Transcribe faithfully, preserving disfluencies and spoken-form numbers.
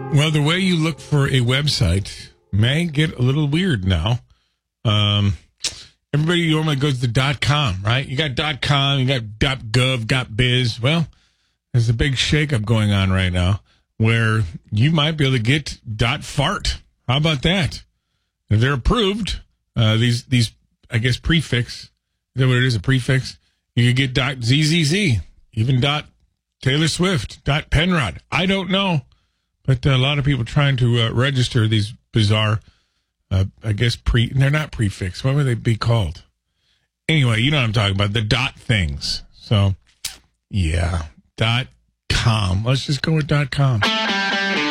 Well, the way you look for a website may get a little weird now. Um, everybody normally goes to .com, right? You got .com, you got .gov, .biz. Well, there's a big shakeup going on right now where you might be able to get .fart. How about that? If they're approved, uh, these, these, I guess, prefix, is that what it is, a prefix? You could get .zzz, even .Taylor Swift, .penrod. I don't know. But uh, a lot of people trying to uh, register these bizarre, uh, I guess, pre, they're not prefix. What would they be called? Anyway, you know what I'm talking about, the dot things. So, yeah, dot com. Let's just go with dot com.